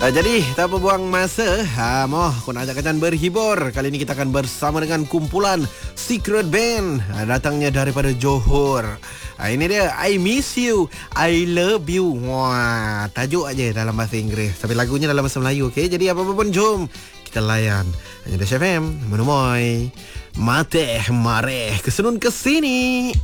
Jadi tak apa buang masa, Moh aku nak ajak Kacan berhibur. Kali ini kita akan bersama dengan kumpulan Secret Band, datangnya daripada Johor. Ini dia, I Miss You, I Love You. Wah, tajuk aja dalam bahasa Inggeris, tapi lagunya dalam bahasa Melayu. Okay? Jadi apa-apa pun jom kita layan. Hanya Dash FM, menemui Mateh Mareh kesenun kesini.